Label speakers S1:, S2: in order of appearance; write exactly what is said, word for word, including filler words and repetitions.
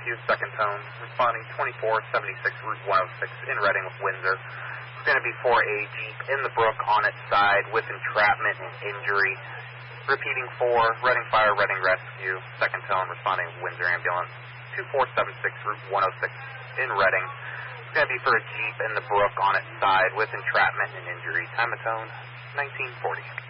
S1: Rescue, second tone, responding twenty-four seventy-six Route one oh six in Reading with Windsor. It's going to be for a Jeep in the brook on its side with entrapment and injury. Repeating for Reading Fire, Reading Rescue, second tone, responding Windsor Ambulance, two four seven six Route one oh six in Reading. It's going to be for a Jeep in the brook on its side with entrapment and injury. Time of tone, nineteen forty.